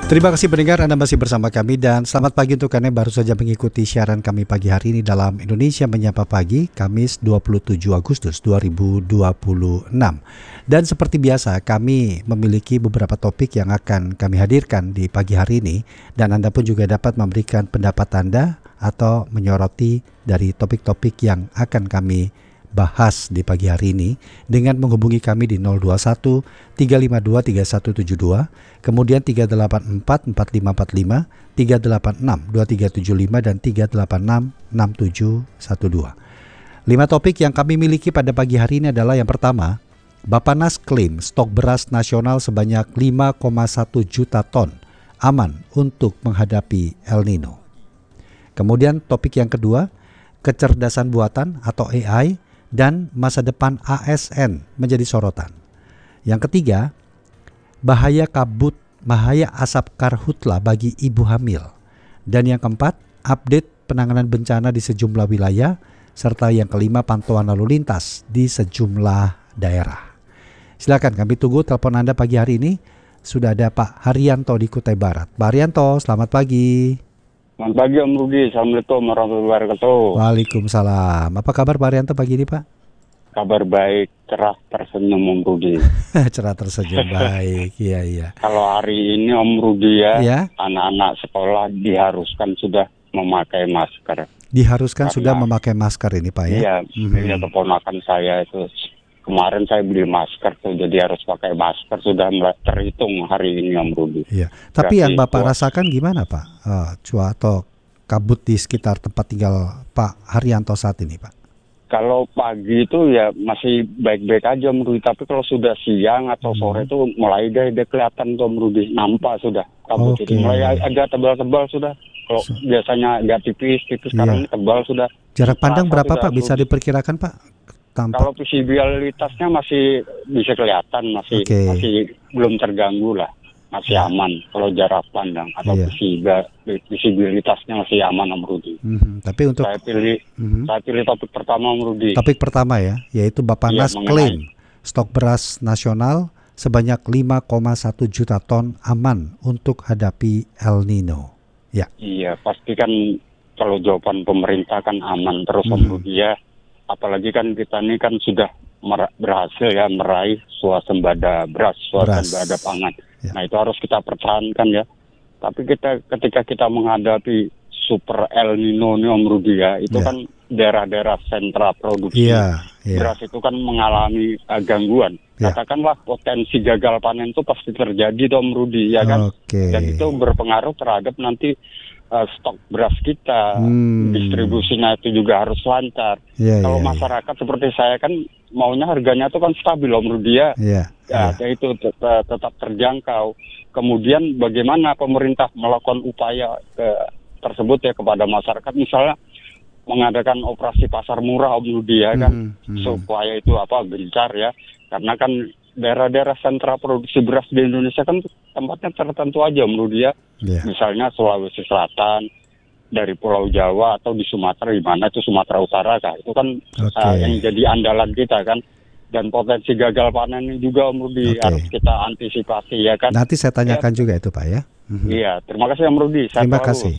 Terima kasih pendengar, Anda masih bersama kami dan selamat pagi untuk Anda yang baru saja mengikuti siaran kami pagi hari ini dalam Indonesia Menyapa Pagi, Kamis 27 Agustus 2026. Dan seperti biasa, kami memiliki beberapa topik yang akan kami hadirkan di pagi hari ini dan Anda pun juga dapat memberikan pendapat Anda atau menyoroti dari topik-topik yang akan kami bahas di pagi hari ini dengan menghubungi kami di 021 352 3172, kemudian 384 4545, 386 2375 dan 386 6712. 5 topik yang kami miliki pada pagi hari ini adalah yang pertama, Bappenas klaim stok beras nasional sebanyak 5,1 juta ton aman untuk menghadapi El Nino. Kemudian topik yang kedua, kecerdasan buatan atau AI dan masa depan ASN menjadi sorotan. Yang ketiga, bahaya asap karhutla bagi ibu hamil. Dan yang keempat, update penanganan bencana di sejumlah wilayah, serta yang kelima, pantauan lalu lintas di sejumlah daerah. Silakan, kami tunggu telepon Anda pagi hari ini. Sudah ada Pak Haryanto di Kutai Barat. Pak Haryanto, selamat pagi. Selamat pagi Om Rudi, Assalamualaikum warahmatullahi wabarakatuh. Waalaikumsalam. Apa kabar Pak Haryanto pagi ini Pak? Kabar baik, cerah tersenyum Om Rudi. Cerah tersenyum, baik, iya. Kalau hari ini Om Rudi ya, anak-anak sekolah diharuskan sudah memakai masker. Diharuskan sudah memakai masker ini Pak ya? Iya, keponakan saya itu kemarin saya beli masker tuh, jadi harus pakai masker, sudah terhitung hari ini Om Rudi. Iya. Tapi yang Bapak rasakan gimana Pak? Cuaca atau kabut di sekitar tempat tinggal Pak Haryanto saat ini Pak? Kalau pagi itu ya masih baik-baik aja Om Rudi, tapi kalau sudah siang atau sore itu mulai deh kelihatan tuh Om Rudi, nampak sudah kabut itu mulai agak tebal-tebal sudah. Kalau biasanya agak tipis, sekarang tebal sudah. Jarak pandang berapa Pak? Bisa diperkirakan Pak? Kalau visibilitasnya masih bisa kelihatan, masih belum terganggu lah, masih aman. Kalau jarak pandang atau visibilitasnya masih aman Om Rudi. Tapi untuk saya pilih topik pertama Om Rudi. Topik pertama ya, yaitu Bappenas klaim stok beras nasional sebanyak 5,1 juta ton aman untuk hadapi El Nino. Ya. Iya, pastikan kalau jawaban pemerintah kan aman terus Om Rudi ya. Apalagi kan kita ini kan sudah berhasil ya meraih swasembada beras, swasembada pangan. Ya. Nah itu harus kita pertahankan ya. Tapi ketika kita menghadapi super El Nino ini Om Rudi ya, itu kan daerah-daerah sentra produksi beras itu kan mengalami gangguan. Katakanlah potensi gagal panen itu pasti terjadi Om Rudi ya kan. Dan itu berpengaruh terhadap nanti stok beras kita, distribusinya itu juga harus lancar. Kalau masyarakat seperti saya kan maunya harganya itu kan stabil Om Rudi ya. Itu tetap terjangkau. Kemudian bagaimana pemerintah melakukan upaya tersebut ya kepada masyarakat, misalnya mengadakan operasi pasar murah Om Rudi ya kan, supaya itu gencar ya. Karena kan daerah-daerah sentra produksi beras di Indonesia kan tempatnya tertentu aja Om Rudi ya. Misalnya Sulawesi Selatan, dari Pulau Jawa atau di Sumatera, di mana itu Sumatera Utara kah. Itu kan yang jadi andalan kita kan. Dan potensi gagal panen ini juga Om Rudi harus kita antisipasi ya kan. Nanti saya tanyakan juga itu Pak ya. Iya, terima kasih Om Rudi. Terima kasih.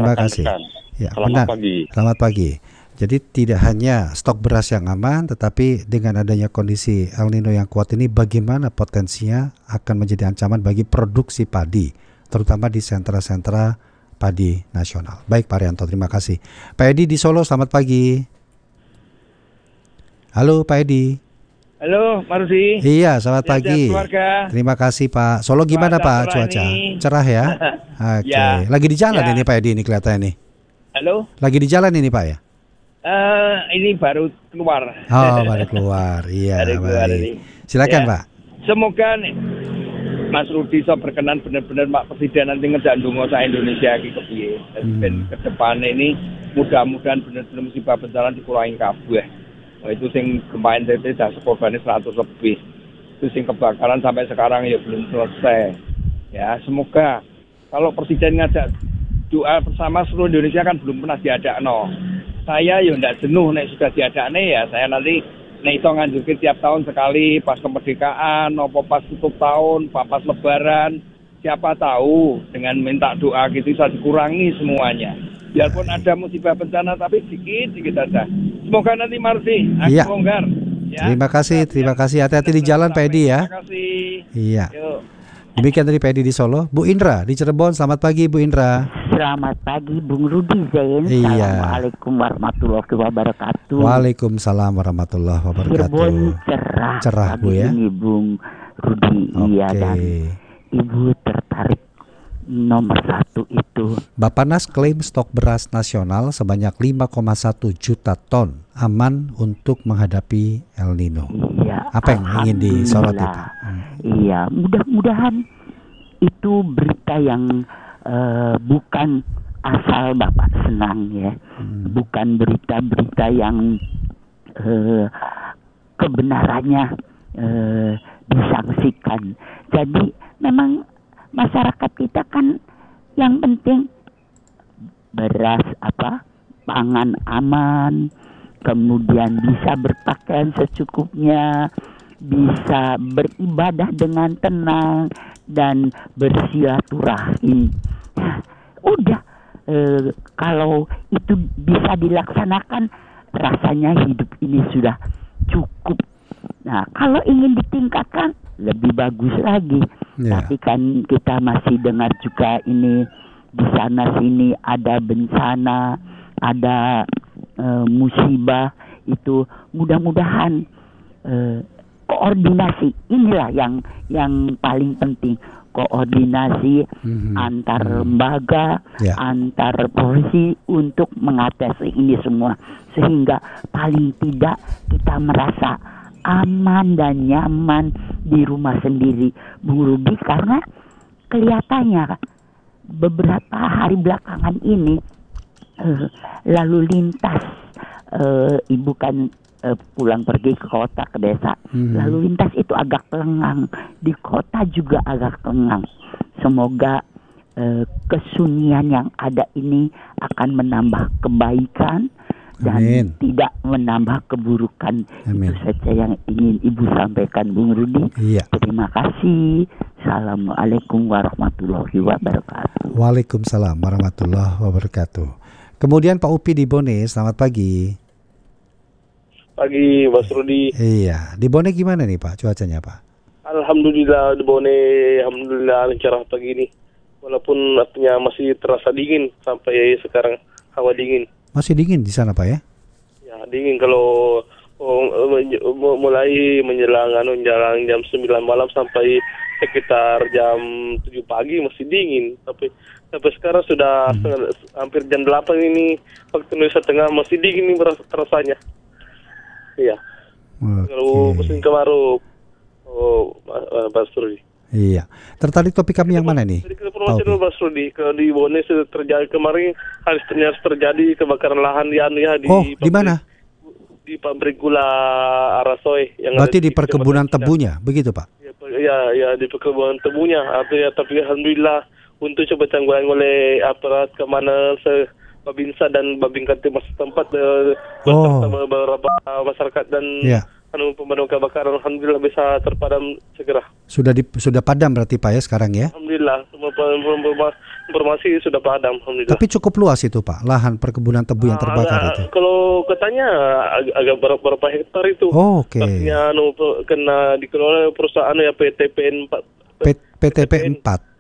Ya, selamat pagi. Selamat pagi. Jadi tidak hanya stok beras yang aman, tetapi dengan adanya kondisi El Nino yang kuat ini, bagaimana potensinya akan menjadi ancaman bagi produksi padi, terutama di sentra-sentra padi nasional. Baik Pak Haryanto, terima kasih. Pak Edi di Solo, selamat pagi. Halo Pak Edi. Halo Pak Rusi. Iya, selamat pagi. Terima kasih Pak. Solo gimana Pak cuaca? Cerah ya? Lagi di jalan ini Pak Edi ini kelihatannya nih. Halo? Lagi di jalan ini Pak ya? Ini baru keluar. Oh, baru keluar. Iya, baik. Silakan Pak. Semoga nih Mas Rudi so berkenan benar-benar Pak Presiden nanti ngejak ndonga sak Indonesia iki kepiye. Dan ke depan ini mudah-mudahan benar-benar musibah bencana dikurangi kabeh. Itu sing gempa NTT dah korbannya 100 lebih. Itu sing kebakaran sampai sekarang ya belum selesai. Ya, semoga kalau Presiden ngajak doa bersama seluruh Indonesia kan belum pernah diadakno. Saya ya ndak jenuh nek sudah diadakne ya saya nanti nek iso nganjurke tiap tahun sekali pas kemerdekaan, apa pas tutup tahun, pas lebaran, siapa tahu dengan minta doa gitu bisa dikurangi semuanya. Biarpun ada musibah bencana tapi sedikit aja. Semoga nanti Marsi Iya. bongkar. Ya. Terima kasih. Hati-hati di jalan Pak Edi ya. Terima kasih. Iya. Yuk. Demikian dari Pak Edi di Solo. Bu Indra di Cirebon, selamat pagi Bu Indra. Selamat pagi Bung Rudi Zain. Iya. Assalamualaikum warahmatullahi wabarakatuh. Waalaikumsalam warahmatullahi wabarakatuh. Cirebon cerah Bu ya. Ini Bung Rudi. Iya, dan Ibu tertarik nomor 1 itu. Bappenas klaim stok beras nasional sebanyak 5,1 juta ton aman untuk menghadapi El Nino. Iya. Apa yang ingin disoroti Pak? Iya, mudah-mudahan itu berita yang bukan asal Bapak senang ya, bukan berita-berita yang kebenarannya disangsikan. Jadi memang masyarakat kita kan yang penting beras pangan aman, kemudian bisa berpakaian secukupnya, bisa beribadah dengan tenang dan bersilaturahim. Udah kalau itu bisa dilaksanakan, rasanya hidup ini sudah cukup. Nah, kalau ingin ditingkatkan lebih bagus lagi. Tapi kan kita masih dengar juga ini di sana sini ada bencana, ada musibah itu. Mudah-mudahan koordinasi inilah yang paling penting. Koordinasi antar lembaga, antar profesi untuk mengatasi ini semua, sehingga paling tidak kita merasa aman dan nyaman di rumah sendiri, Bung Rudi, karena kelihatannya beberapa hari belakangan ini lalu lintas ibu kan pulang pergi ke kota, ke desa, lalu lintas itu agak lengang, di kota juga agak lengang. Semoga kesunyian yang ada ini akan menambah kebaikan dan tidak menambah keburukan. Itu saja yang ingin Ibu sampaikan, Bung Rudi. Terima kasih. Assalamualaikum warahmatullahi wabarakatuh. Waalaikumsalam warahmatullahi wabarakatuh. Kemudian Pak Upi di Bone, selamat pagi. Pagi Mas Rudi. Iya, di Bone gimana nih Pak cuacanya Pak? Alhamdulillah di Bone, alhamdulillah cerah pagi ini. Walaupun artinya masih terasa dingin sampai sekarang, hawa dingin. Masih dingin di sana Pak ya? Ya dingin kalau mulai menjelang jam 9 malam sampai sekitar jam 7 pagi masih dingin. Tapi sampai sekarang sudah hampir jam 8 ini waktu Indonesia Tengah masih dingin nih rasanya. Iya. Kalau musim kemarau, Mas Rudi. Iya. Tertarik topik kami yang mana nih? Informasi dulu Mas Rudi. Kalau di Bone terjadi kemarin harus terjadi kebakaran lahan di di mana? Di pabrik gula Arasoy. Berarti di perkebunan tebunya, begitu Pak? Ya di perkebunan tebunya. Tapi alhamdulillah untuk coba tanggulangi oleh aparat keamanan Babinsa dan Babin Kamtipmas setempat bersama beberapa masyarakat dan pemadam kebakaran, alhamdulillah bisa terpadam segera. Sudah padam berarti Pak ya sekarang ya? Alhamdulillah, semua informasi sudah padam, alhamdulillah. Tapi cukup luas itu Pak, lahan perkebunan tebu yang terbakar itu? Kalau katanya agak berapa hektar itu. Oke. Pastinya kena dikelola perusahaan ya PTPN 4. PTP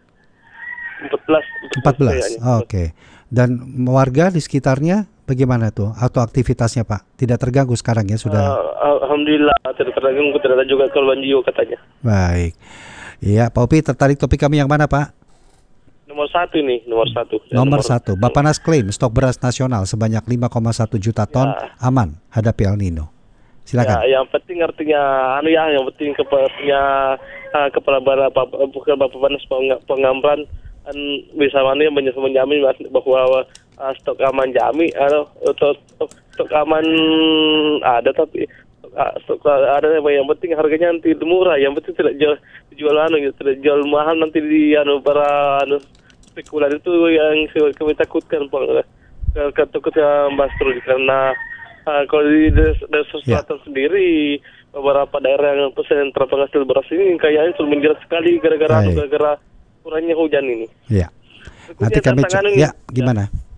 14. Oke. Dan warga di sekitarnya bagaimana tuh? Atau aktivitasnya Pak? Tidak terganggu sekarang ya sudah? Alhamdulillah tidak terganggu, tidak ada juga korban jiwa katanya. Baik. Iya Pak Upi, tertarik topik kami yang mana Pak? Nomor satu. Nomor satu. Bappenas klaim stok beras nasional sebanyak 5,1 juta ton aman hadapi El Nino. Silakan. Yang penting artinya yang penting kepala Bappenas Pengamran bisa menjamin bahwa stok aman stok aman ada, tapi stok ada yang penting harganya nanti murah, yang penting tidak jual tidak jual mahal nanti di para spekulan itu yang kami takutkan takutnya Mas Rudi, karena kalau di desa selatan sendiri beberapa daerah yang sentra penghasil beras ini kayaknya sudah menjerat sekali gara-gara kurangnya hujan ini. Ya. Nanti kami ya, gimana?